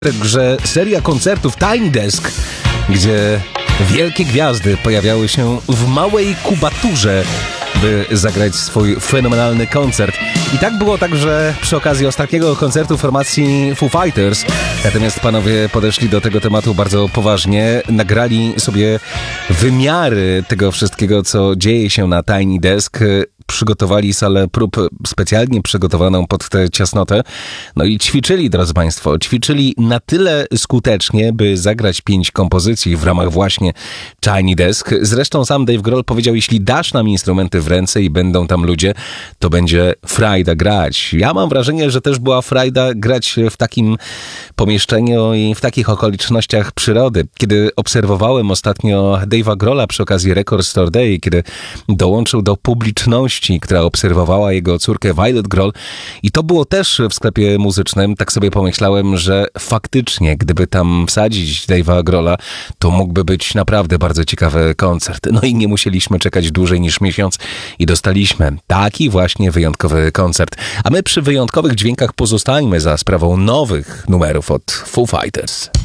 Że seria koncertów Tiny Desk, gdzie wielkie gwiazdy pojawiały się w małej kubaturze, by zagrać swój fenomenalny koncert. I tak było także przy okazji ostatniego koncertu formacji Foo Fighters. Natomiast panowie podeszli do tego tematu bardzo poważnie, nagrali sobie wymiary tego wszystkiego, co dzieje się na Tiny Desk. Przygotowali salę prób specjalnie przygotowaną pod tę ciasnotę. No i ćwiczyli, drodzy Państwo, ćwiczyli na tyle skutecznie, by zagrać 5 kompozycji w ramach właśnie Tiny Desk. Zresztą sam Dave Grohl powiedział, jeśli dasz nam instrumenty w ręce i będą tam ludzie, to będzie frajda grać. Ja mam wrażenie, że też była frajda grać w takim pomieszczeniu i w takich okolicznościach przyrody. Kiedy obserwowałem ostatnio Dave'a Grohla przy okazji Record Store Day, kiedy dołączył do publiczności, która obserwowała jego córkę Violet Grohl, i to było też w sklepie muzycznym, tak sobie pomyślałem, że faktycznie, gdyby tam wsadzić Dave'a Grohla, to mógłby być naprawdę bardzo ciekawy koncert. No i nie musieliśmy czekać dłużej niż miesiąc i dostaliśmy taki właśnie wyjątkowy koncert. A my przy wyjątkowych dźwiękach pozostańmy za sprawą nowych numerów od Foo Fighters.